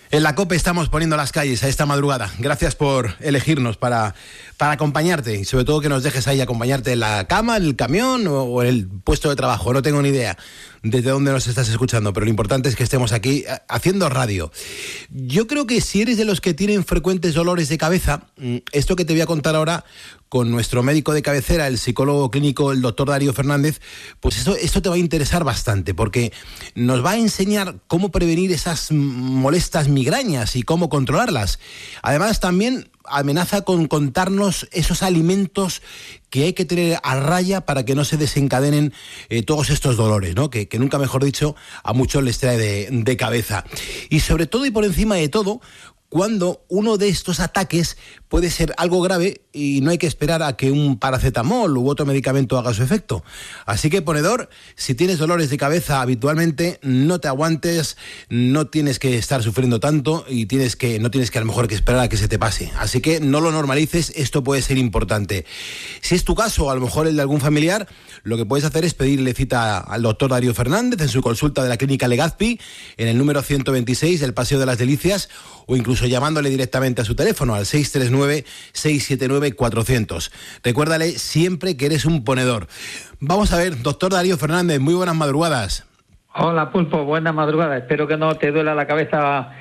En la COPE estamos poniendo las calles a esta madrugada. Gracias por elegirnos para acompañarte y sobre todo que nos dejes ahí acompañarte en la cama, en el camión o en el puesto de trabajo. No tengo ni idea desde dónde nos estás escuchando, pero lo importante es que estemos aquí haciendo radio. Yo creo que si eres de los que tienen frecuentes dolores de cabeza, esto que te voy a contar ahora con nuestro médico de cabecera, el psicólogo clínico, el doctor Darío Fernández, pues esto te va a interesar bastante, porque nos va a enseñar cómo prevenir esas molestas migrañas y cómo controlarlas. Además, también amenaza con contarnos esos alimentos que hay que tener a raya para que no se desencadenen todos estos dolores, ¿no? Que nunca mejor dicho, a muchos les trae de cabeza. Y sobre todo y por encima de todo, cuando uno de estos ataques puede ser algo grave y no hay que esperar a que un paracetamol u otro medicamento haga su efecto. Así que, ponedor, si tienes dolores de cabeza habitualmente, no te aguantes, no tienes que estar sufriendo tanto y no tienes que a lo mejor que esperar a que se te pase. Así que no lo normalices, esto puede ser importante. Si es tu caso o a lo mejor el de algún familiar, lo que puedes hacer es pedirle cita al doctor Darío Fernández en su consulta de la clínica Legazpi, en el número 126 del Paseo de las Delicias, o incluso llamándole directamente a su teléfono al 639-679-400. Recuérdale siempre que eres un ponedor. Vamos a ver, doctor Darío Fernández, muy buenas madrugadas. Hola, Pulpo, buenas madrugadas. Espero que no te duela la cabeza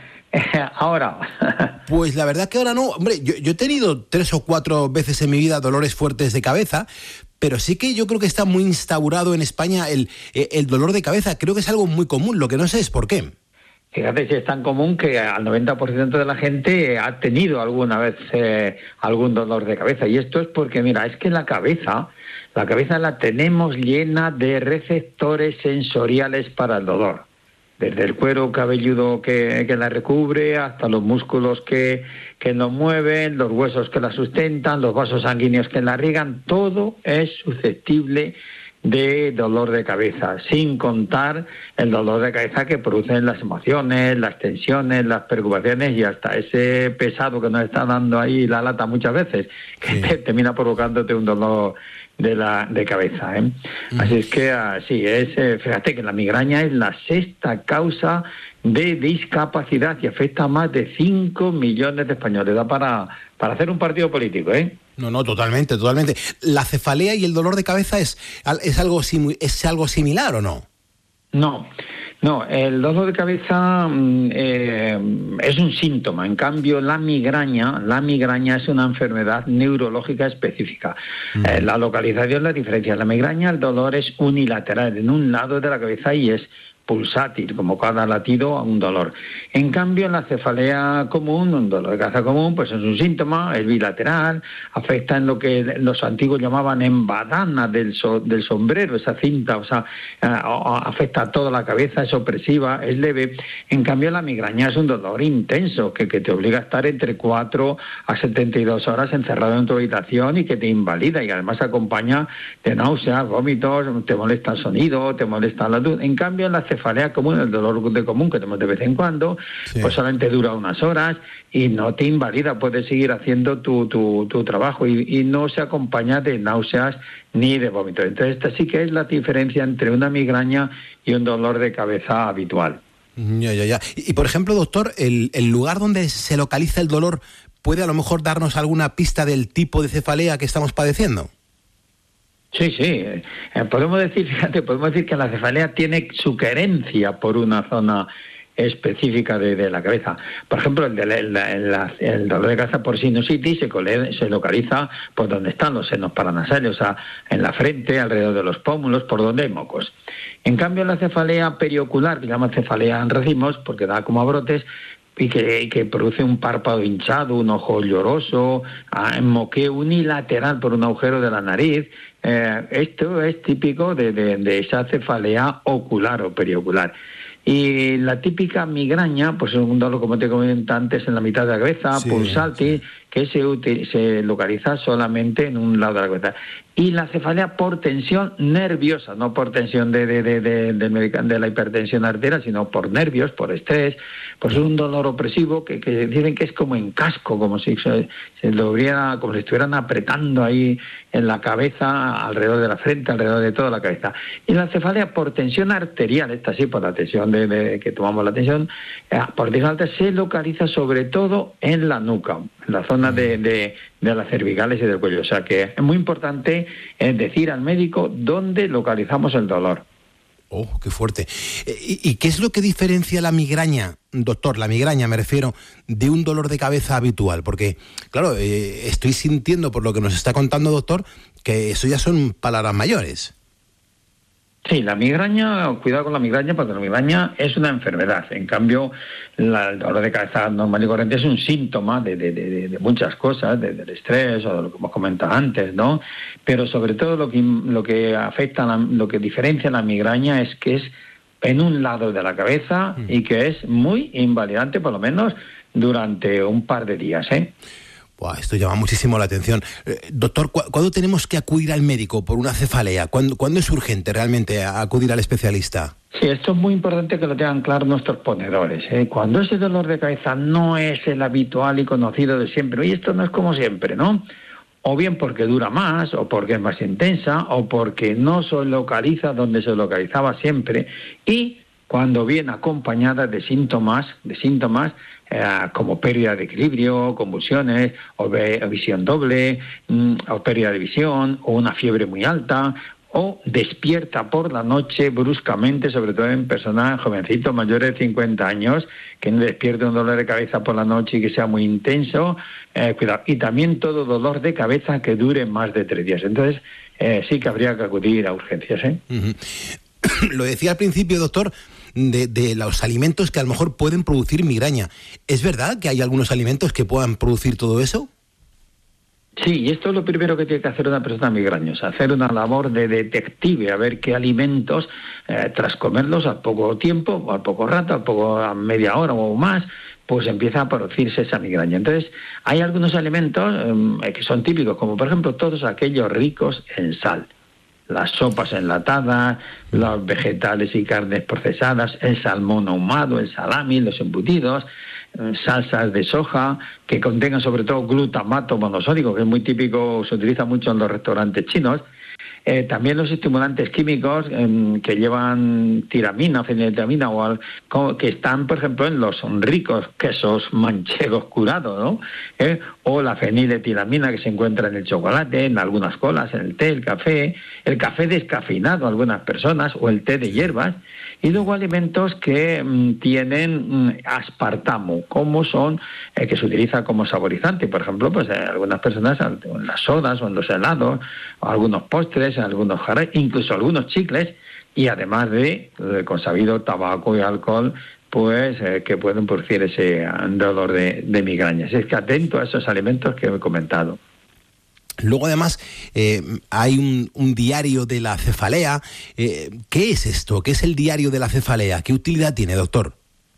ahora. Pues la verdad que ahora no. Hombre, yo he tenido 3 o 4 veces en mi vida dolores fuertes de cabeza, pero sí que yo creo que está muy instaurado en España el dolor de cabeza. Creo que es algo muy común, lo que no sé es por qué. Fíjate si es tan común que al 90% de la gente ha tenido alguna vez algún dolor de cabeza. Y esto es porque, mira, es que la cabeza la tenemos llena de receptores sensoriales para el dolor. Desde el cuero cabelludo que la recubre hasta los músculos que nos mueven, los huesos que la sustentan, los vasos sanguíneos que la irrigan, todo es susceptible de dolor de cabeza, sin contar el dolor de cabeza que producen las emociones, las tensiones, las preocupaciones y hasta ese pesado que nos está dando ahí la lata muchas veces, que sí, termina provocándote un dolor de cabeza, ¿eh? Así es que así es, fíjate que la migraña es la 6ª causa de discapacidad y afecta a más de 5 millones de españoles. Da para hacer un partido político, ¿eh? No, totalmente. ¿La cefalea y el dolor de cabeza es algo similar o no? No, el dolor de cabeza es un síntoma. En cambio, la migraña es una enfermedad neurológica específica. La localización, la diferencia. La migraña, el dolor es unilateral en un lado de la cabeza y es pulsátil, como cada latido a un dolor. En cambio, en la cefalea común, un dolor de cabeza común, pues es un síntoma, es bilateral, afecta en lo que los antiguos llamaban embadana del sombrero, esa cinta, o sea, afecta a toda la cabeza, es opresiva, es leve. En cambio, la migraña es un dolor intenso, que te obliga a estar entre 4 a 72 horas encerrado en tu habitación y que te invalida, y además acompaña de náuseas, vómitos, te molesta el sonido, te molesta la luz. En cambio, en la cefalea común, el dolor de común que tenemos de vez en cuando, sí, pues solamente dura unas horas y no te invalida, puedes seguir haciendo tu trabajo y no se acompaña de náuseas ni de vómitos. Entonces esta sí que es la diferencia entre una migraña y un dolor de cabeza habitual. Ya. Y por ejemplo, doctor, el lugar donde se localiza el dolor, ¿puede a lo mejor darnos alguna pista del tipo de cefalea que estamos padeciendo? Sí, podemos decir que la cefalea tiene su querencia por una zona específica de la cabeza. Por ejemplo, el dolor de cabeza por sinusitis se localiza por donde están los senos paranasales, o sea, en la frente, alrededor de los pómulos, por donde hay mocos. En cambio, la cefalea periocular, que se llama cefalea en racimos, porque da como a brotes, y que produce un párpado hinchado, un ojo lloroso, moqueo unilateral por un agujero de la nariz. Esto es típico de esa cefalea ocular o periocular. Y la típica migraña, pues es un dolor, como te comenté antes, en la mitad de la cabeza, sí, pulsátil, sí, que se localiza solamente en un lado de la cabeza. y la cefalea por tensión nerviosa, no por tensión de la hipertensión arterial, sino por nervios, por estrés, pues es un dolor opresivo que dicen que es como en casco, como si como si estuvieran apretando ahí en la cabeza, alrededor de la frente, alrededor de toda la cabeza. Y la cefalea por tensión arterial, esta sí, por la tensión que tomamos la tensión, por tensión alta, se localiza sobre todo en la nuca, en la zona de las cervicales y del cuello. O sea que es muy importante decir al médico dónde localizamos el dolor. ¡Oh, qué fuerte! ¿Y qué es lo que diferencia la migraña, doctor, la migraña me refiero, de un dolor de cabeza habitual? Porque, claro, estoy sintiendo por lo que nos está contando, doctor, que eso ya son palabras mayores. Sí, la migraña, cuidado con la migraña, porque la migraña es una enfermedad. En cambio, el dolor de cabeza normal y corriente es un síntoma de muchas cosas, del estrés o de lo que hemos comentado antes, ¿no? Pero sobre todo lo que afecta, lo que diferencia la migraña es que es en un lado de la cabeza y que es muy invalidante, por lo menos durante un par de días, ¿eh? Buah, esto llama muchísimo la atención. Doctor, ¿cuándo tenemos que acudir al médico por una cefalea? ¿Cuándo es urgente realmente acudir al especialista? Sí, esto es muy importante que lo tengan claro nuestros ponedores, ¿eh? Cuando ese dolor de cabeza no es el habitual y conocido de siempre, y esto no es como siempre, ¿no? O bien porque dura más, o porque es más intensa, o porque no se localiza donde se localizaba siempre, y cuando viene acompañada de síntomas como pérdida de equilibrio, convulsiones, o visión doble, o pérdida de visión, o una fiebre muy alta, o despierta por la noche bruscamente, sobre todo en personas jovencitos mayores de 50 años, que no despierte un dolor de cabeza por la noche y que sea muy intenso, cuidado. Y también todo dolor de cabeza que dure más de 3 días. Entonces, sí que habría que acudir a urgencias, ¿eh? Lo decía al principio, doctor, de los alimentos que a lo mejor pueden producir migraña. ¿Es verdad que hay algunos alimentos que puedan producir todo eso? Sí, y esto es lo primero que tiene que hacer una persona migrañosa, hacer una labor de detective, a ver qué alimentos, tras comerlos al poco tiempo, o al poco rato, a media hora o más, pues empieza a producirse esa migraña. Entonces, hay algunos alimentos que son típicos, como por ejemplo todos aquellos ricos en sal. Las sopas enlatadas, los vegetales y carnes procesadas, el salmón ahumado, el salami, los embutidos, salsas de soja que contengan sobre todo glutamato monosódico, que es muy típico, se utiliza mucho en los restaurantes chinos. También los estimulantes químicos que llevan tiramina, feniletilamina que están, por ejemplo, en los ricos quesos manchegos curados, ¿no? O la feniletilamina que se encuentra en el chocolate, en algunas colas, en el té, el café descafeinado a algunas personas, o el té de hierbas. Y luego alimentos que tienen aspartamo, como son, que se utiliza como saborizante. Por ejemplo, pues algunas personas en las sodas o en los helados, o algunos postres, algunos jarres, incluso algunos chicles, y además de consabido tabaco y alcohol, pues que pueden producir ese dolor de migraña. Así es que atento a esos alimentos que he comentado. Luego, además, hay un diario de la cefalea. ¿Qué es esto? ¿Qué es el diario de la cefalea? ¿Qué utilidad tiene, doctor?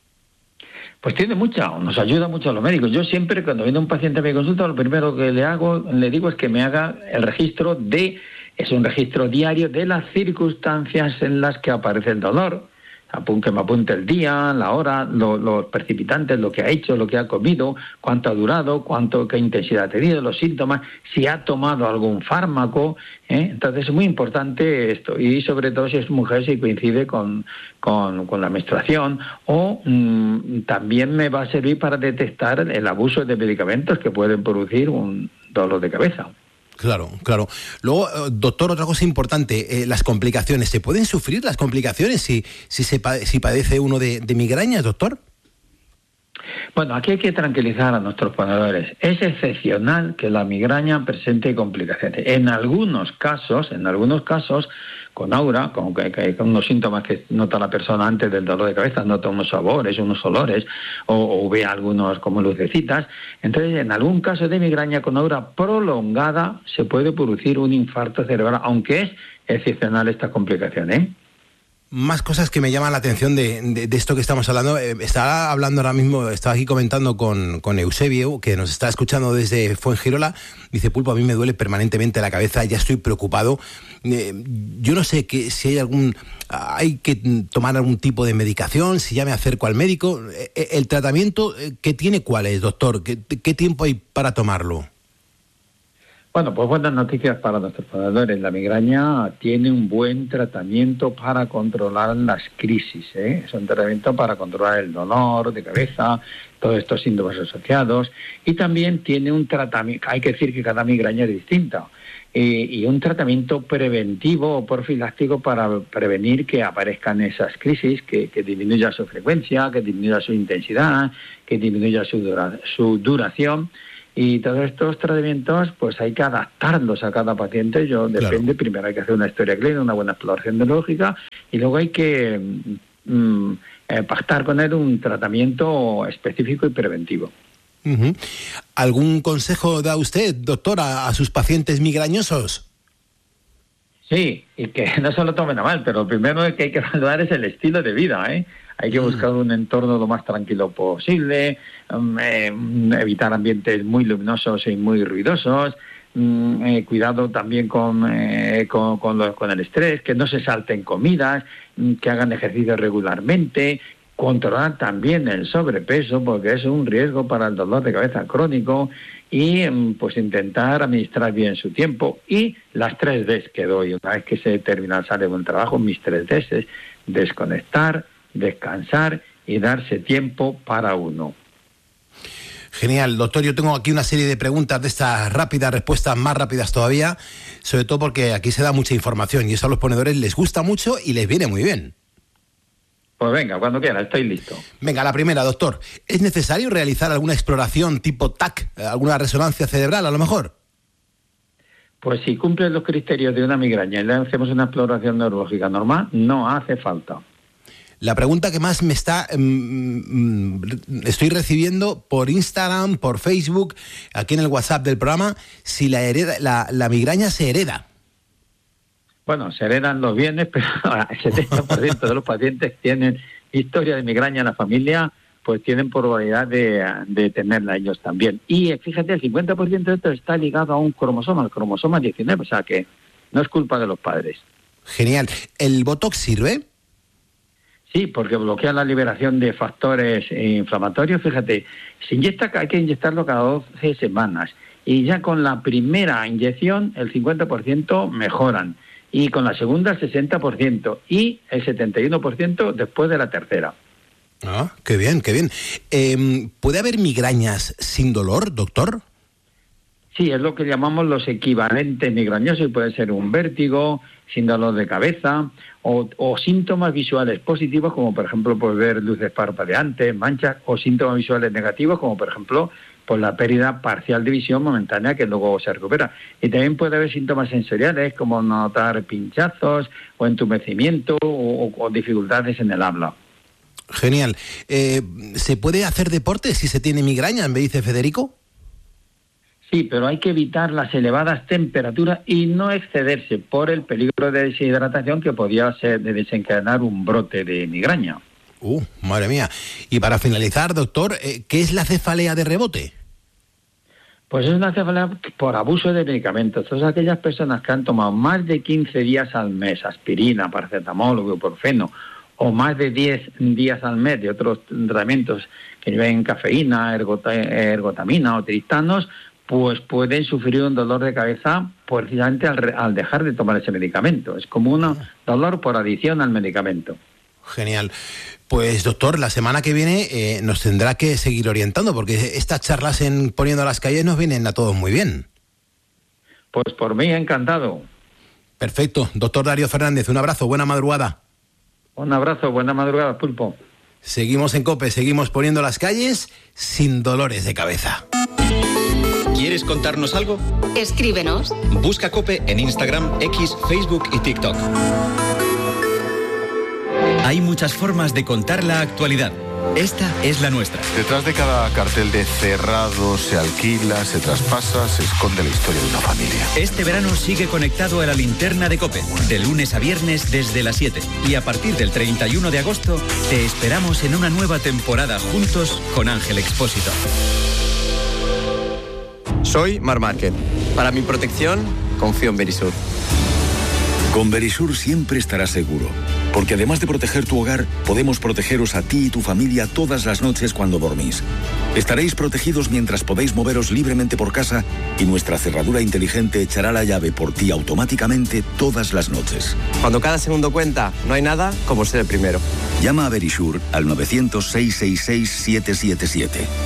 Pues tiene mucha, nos ayuda mucho a los médicos. Yo siempre, cuando viene un paciente a mi consulta, lo primero que le digo es que me haga el registro es un registro diario de las circunstancias en las que aparece el dolor. Que me apunte el día, la hora, los precipitantes, lo que ha hecho, lo que ha comido, cuánto ha durado, qué intensidad ha tenido, los síntomas, si ha tomado algún fármaco. Entonces es muy importante esto, y sobre todo si es mujer, si coincide con la menstruación, o también me va a servir para detectar el abuso de medicamentos que pueden producir un dolor de cabeza. Claro. Luego, doctor, otra cosa importante, las complicaciones. ¿Se pueden sufrir las complicaciones si padece uno de migrañas, doctor? Bueno, aquí hay que tranquilizar a nuestros ponedores. Es excepcional que la migraña presente complicaciones. En algunos casos, con aura, con unos síntomas que nota la persona antes del dolor de cabeza, nota unos sabores, unos olores, o ve algunos como lucecitas. Entonces, en algún caso de migraña con aura prolongada se puede producir un infarto cerebral, aunque es excepcional esta complicación, ¿eh? Más cosas que me llaman la atención de esto que estamos hablando. Estaba hablando ahora mismo, estaba aquí comentando con Eusebio, que nos está escuchando desde Fuengirola. Dice, Pulpo, a mí me duele permanentemente la cabeza, ya estoy preocupado. Yo no sé si hay que tomar algún tipo de medicación, si ya me acerco al médico. ¿El tratamiento que tiene cuál es, doctor? ¿Qué tiempo hay para tomarlo? Bueno, pues buenas noticias para nuestros padres. La migraña tiene un buen tratamiento para controlar las crisis, ¿eh? Es un tratamiento para controlar el dolor de cabeza, todos estos síntomas asociados, y también tiene un tratamiento, hay que decir que cada migraña es distinta, y un tratamiento preventivo o profiláctico para prevenir que aparezcan esas crisis, que disminuya su frecuencia, que disminuya su intensidad, que disminuya su duración. Y todos estos tratamientos, pues hay que adaptarlos a cada paciente. Depende, claro. Primero hay que hacer una historia clínica, una buena exploración neurológica, y luego hay que pactar con él un tratamiento específico y preventivo. Uh-huh. ¿Algún consejo da usted, doctor, a sus pacientes migrañosos? Sí, y que no se lo tomen a mal, pero lo primero que hay que evaluar es el estilo de vida, ¿eh? Hay que buscar un entorno lo más tranquilo posible, evitar ambientes muy luminosos y muy ruidosos, cuidado también con el estrés, que no se salten comidas, que hagan ejercicio regularmente, controlar también el sobrepeso, porque es un riesgo para el dolor de cabeza crónico, y pues intentar administrar bien su tiempo. Y las 3 Ds que doy, una vez que se termina, sale buen trabajo, mis 3 Ds es desconectar, descansar y darse tiempo para uno. Genial, doctor. Yo tengo aquí una serie de preguntas de estas rápidas, respuestas más rápidas todavía, sobre todo porque aquí se da mucha información y eso a los ponedores les gusta mucho y les viene muy bien. Pues venga, cuando quiera, estoy listo. Venga, la primera, doctor. ¿Es necesario realizar alguna exploración tipo TAC, alguna resonancia cerebral a lo mejor? Pues si cumple los criterios de una migraña y le hacemos una exploración neurológica normal, no hace falta. La pregunta que más me estoy recibiendo por Instagram, por Facebook, aquí en el WhatsApp del programa, si la migraña se hereda. Bueno, se heredan los bienes, pero el 70% de los pacientes tienen historia de migraña en la familia, pues tienen probabilidad de tenerla ellos también. Y fíjate, el 50% de esto está ligado a un cromosoma, el cromosoma 19, o sea que no es culpa de los padres. Genial. ¿El Botox sirve? Sí, porque bloquea la liberación de factores inflamatorios. Fíjate, hay que inyectarlo cada 12 semanas. Y ya con la primera inyección, el 50% mejoran. Y con la segunda, el 60%. Y el 71% después de la tercera. Ah, qué bien, qué bien. ¿Puede haber migrañas sin dolor, doctor? Sí, es lo que llamamos los equivalentes migrañosos. Puede ser un vértigo, sin dolor de cabeza, o síntomas visuales positivos, como por ejemplo pues ver luces parpadeantes, manchas, o síntomas visuales negativos, como por ejemplo pues la pérdida parcial de visión momentánea que luego se recupera. Y también puede haber síntomas sensoriales, como notar pinchazos, o entumecimiento, o dificultades en el habla. Genial. ¿Se puede hacer deporte si se tiene migraña, me dice Federico? Sí, pero hay que evitar las elevadas temperaturas y no excederse por el peligro de deshidratación que podría ser de desencadenar un brote de migraña. Madre mía. Y para finalizar, doctor, ¿qué es la cefalea de rebote? Pues es una cefalea por abuso de medicamentos. Todas aquellas personas que han tomado más de 15 días al mes aspirina, paracetamol o ibuprofeno, o más de 10 días al mes de otros tratamientos que lleven cafeína, ergotamina o triptanos, pues pueden sufrir un dolor de cabeza precisamente al dejar de tomar ese medicamento. Es como un dolor por adición al medicamento. Genial. Pues doctor, la semana que viene nos tendrá que seguir orientando, porque estas charlas en Poniendo las Calles nos vienen a todos muy bien. Pues por mí encantado. Perfecto. Doctor Darío Fernández, un abrazo, buena madrugada. Un abrazo, buena madrugada, Pulpo. Seguimos en COPE, seguimos poniendo las calles sin dolores de cabeza. ¿Quieres contarnos algo? Escríbenos. Busca COPE en Instagram, X, Facebook y TikTok. Hay muchas formas de contar la actualidad. Esta es la nuestra. Detrás de cada cartel de cerrado, se alquila, se traspasa, se esconde la historia de una familia. Este verano sigue conectado a la linterna de COPE, de lunes a viernes desde las 7. Y a partir del 31 de agosto, te esperamos en una nueva temporada juntos con Ángel Expósito. Soy Mar Márquez. Para mi protección, confío en Verisur. Con Verisur siempre estarás seguro, porque además de proteger tu hogar, podemos protegeros a ti y tu familia todas las noches cuando dormís. Estaréis protegidos mientras podéis moveros libremente por casa y nuestra cerradura inteligente echará la llave por ti automáticamente todas las noches. Cuando cada segundo cuenta, no hay nada como ser el primero. Llama a Verisur al 900-666-777.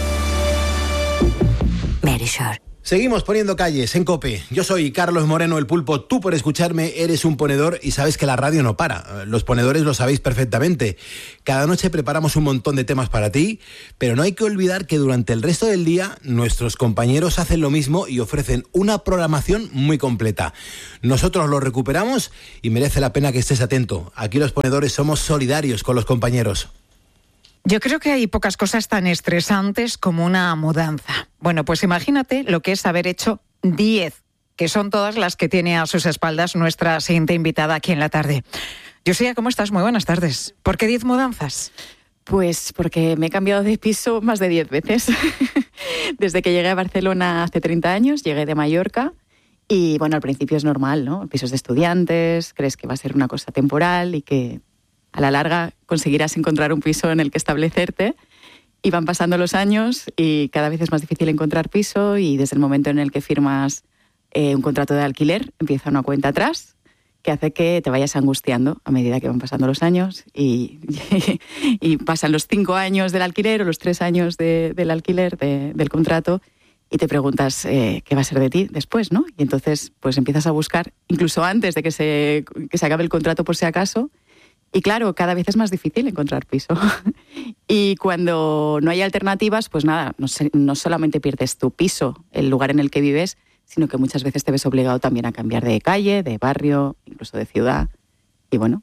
Verisur. Seguimos poniendo calles en COPE. Yo soy Carlos Moreno, el Pulpo. Tú, por escucharme, eres un ponedor y sabes que la radio no para. Los ponedores lo sabéis perfectamente. Cada noche preparamos un montón de temas para ti, pero no hay que olvidar que durante el resto del día nuestros compañeros hacen lo mismo y ofrecen una programación muy completa. Nosotros lo recuperamos y merece la pena que estés atento. Aquí los ponedores somos solidarios con los compañeros. Yo creo que hay pocas cosas tan estresantes como una mudanza. Bueno, pues imagínate lo que es haber hecho 10, que son todas las que tiene a sus espaldas nuestra siguiente invitada aquí en la tarde. Yosia, ¿cómo estás? Muy buenas tardes. ¿Por qué 10 mudanzas? Pues porque me he cambiado de piso más de 10 veces. Desde que llegué a Barcelona hace 30 años, llegué de Mallorca y, bueno, al principio es normal, ¿no? Pisos de estudiantes, crees que va a ser una cosa temporal y que a la larga conseguirás encontrar un piso en el que establecerte, y van pasando los años y cada vez es más difícil encontrar piso, y desde el momento en el que firmas un contrato de alquiler empieza una cuenta atrás que hace que te vayas angustiando a medida que van pasando los años y pasan los 5 años del alquiler o los 3 años del alquiler, del contrato, y te preguntas qué va a ser de ti después, ¿no? Y entonces pues empiezas a buscar incluso antes de que se acabe el contrato por si acaso. Y claro, cada vez es más difícil encontrar piso. Y cuando no hay alternativas, pues nada, no solamente pierdes tu piso, el lugar en el que vives, sino que muchas veces te ves obligado también a cambiar de calle, de barrio, incluso de ciudad. Y bueno.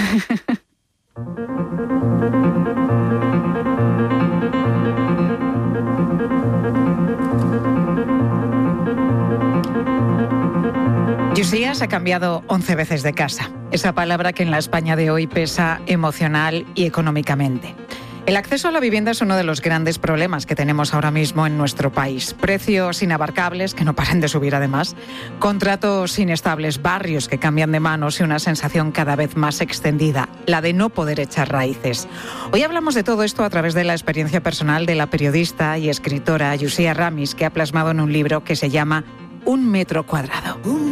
Yosia se ha cambiado 11 veces de casa. Esa palabra que en la España de hoy pesa emocional y económicamente. El acceso a la vivienda es uno de los grandes problemas que tenemos ahora mismo en nuestro país. Precios inabarcables, que no paran de subir además, contratos inestables, barrios que cambian de manos y una sensación cada vez más extendida, la de no poder echar raíces. Hoy hablamos de todo esto a través de la experiencia personal de la periodista y escritora Yosia Ramis, que ha plasmado en un libro que se llama Un metro cuadrado.